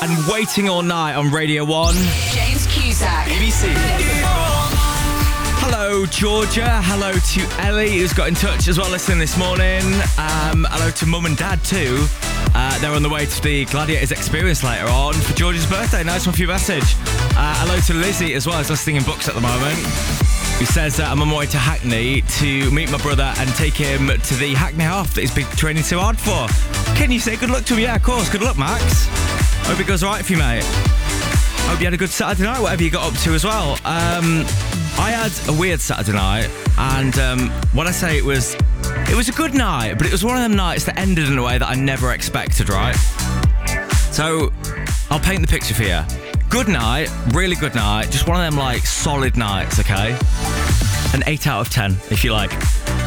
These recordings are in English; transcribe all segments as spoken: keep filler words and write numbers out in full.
and Waiting All Night on Radio one. James Cusack. B B C. Hello, Georgia. Hello to Ellie, who's got in touch as well listening this morning. Um, hello to Mum and Dad, too. Uh, they're on the way to the Gladiators Experience later on for Georgia's birthday. Nice one for your message. Uh, hello to Lizzie as well, who's listening in books at the moment. He says that I'm on my way to Hackney to meet my brother and take him to the Hackney Half that he's been training so hard for. Can you say good luck to him? Yeah, of course. Good luck, Max. Hope it goes all right for you, mate. Hope you had a good Saturday night, whatever you got up to as well. Um, I had a weird Saturday night, and um, when I say it was, it was a good night, but it was one of them nights that ended in a way that I never expected, right? So, I'll paint the picture for you. Good night, really good night, just one of them, like, solid nights, okay? An eight out of ten, if you like.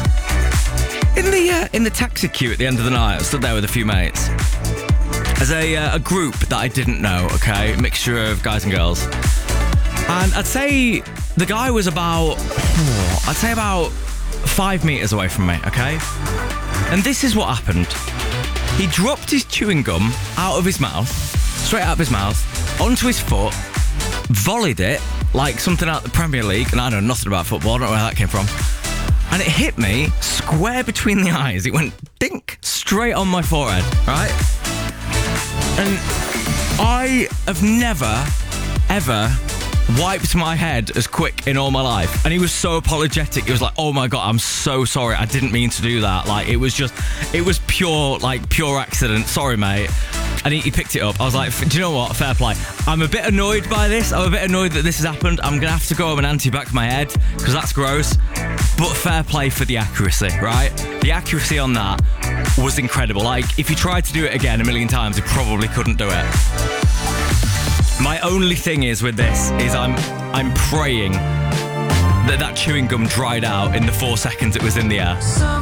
In the uh, in the taxi queue at the end of the night, I stood there with a few mates. As a, uh, a group that I didn't know, okay? A mixture of guys and girls. And I'd say the guy was about, oh, I'd say about five metres away from me, okay? And this is what happened. He dropped his chewing gum out of his mouth, straight out of his mouth, onto his foot, volleyed it like something out of the Premier League, and I know nothing about football, I don't know where that came from. And it hit me square between the eyes. It went dink, straight on my forehead, right? And I have never, ever wiped my head as quick in all my life. And he was so apologetic. He was like, oh my God, I'm so sorry. I didn't mean to do that. Like, it was just, it was pure, like, pure accident. Sorry, mate. And he, he picked it up. I was like, do you know what? Fair play. I'm a bit annoyed by this. I'm a bit annoyed that this has happened. I'm going to have to go home and anti-back my head because that's gross. But fair play for the accuracy, right? The accuracy on that was incredible. Like, if you tried to do it again a million times, you probably couldn't do it. My only thing is with this is I'm I'm praying that that chewing gum dried out in the four seconds it was in the air.